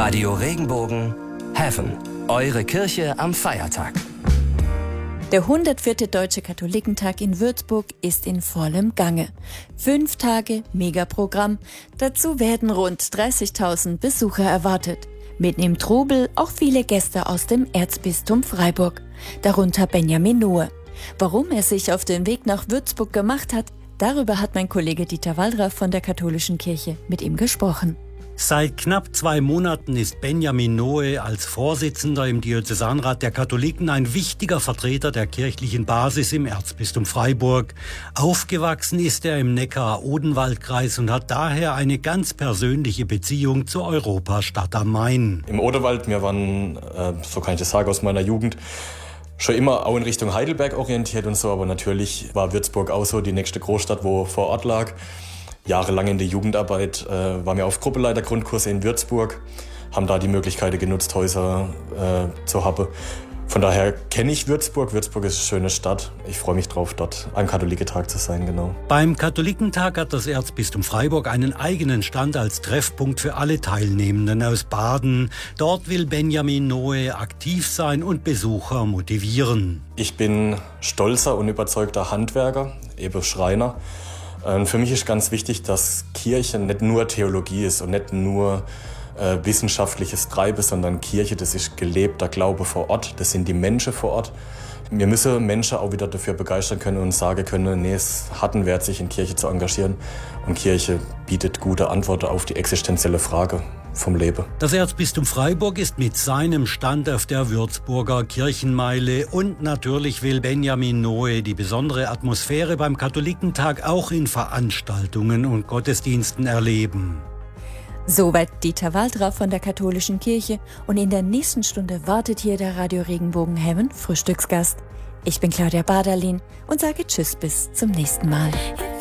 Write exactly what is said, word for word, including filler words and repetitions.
Radio Regenbogen Heaven, eure Kirche am Feiertag. Der hundertvierte Deutsche Katholikentag in Würzburg ist in vollem Gange. Fünf Tage Megaprogramm. Dazu werden rund dreißigtausend Besucher erwartet. Mitten im Trubel auch viele Gäste aus dem Erzbistum Freiburg. Darunter Benjamin Noe. Warum er sich auf den Weg nach Würzburg gemacht hat, darüber hat mein Kollege Dieter Wallraff von der Katholischen Kirche mit ihm gesprochen. Seit knapp zwei Monaten ist Benjamin Noe als Vorsitzender im Diözesanrat der Katholiken ein wichtiger Vertreter der kirchlichen Basis im Erzbistum Freiburg. Aufgewachsen ist er im Neckar-Odenwald-Kreis und hat daher eine ganz persönliche Beziehung zur Europastadt am Main. Im Odenwald, wir waren, äh, so kann ich das sagen, aus meiner Jugend, schon immer auch in Richtung Heidelberg orientiert und so, aber natürlich war Würzburg auch so die nächste Großstadt, wo vor Ort lag. Jahrelang in der Jugendarbeit äh, waren wir auf Gruppeleitergrundkurse in Würzburg, haben da die Möglichkeit genutzt, Häuser äh, zu haben. Von daher kenne ich Würzburg. Würzburg ist eine schöne Stadt. Ich freue mich drauf, dort am Katholikentag zu sein, genau. Beim Katholikentag hat das Erzbistum Freiburg einen eigenen Stand als Treffpunkt für alle Teilnehmenden aus Baden. Dort will Benjamin Noe aktiv sein und Besucher motivieren. Ich bin stolzer und überzeugter Handwerker, eben Schreiner. Und für mich ist ganz wichtig, dass Kirche nicht nur Theologie ist und nicht nur äh, wissenschaftliches Treiben, sondern Kirche, das ist gelebter Glaube vor Ort, das sind die Menschen vor Ort. Wir müssen Menschen auch wieder dafür begeistern können und sagen können, nee, es hat einen Wert, sich in Kirche zu engagieren. Und Kirche bietet gute Antworten auf die existenzielle Frage vom Leben. Das Erzbistum Freiburg ist mit seinem Stand auf der Würzburger Kirchenmeile und natürlich will Benjamin Noe die besondere Atmosphäre beim Katholikentag auch in Veranstaltungen und Gottesdiensten erleben. Soweit Dieter Wallraff von der Katholischen Kirche und in der nächsten Stunde wartet hier der Radio Regenbogen Heaven Frühstücksgast. Ich bin Claudia Baderlin und sage Tschüss bis zum nächsten Mal.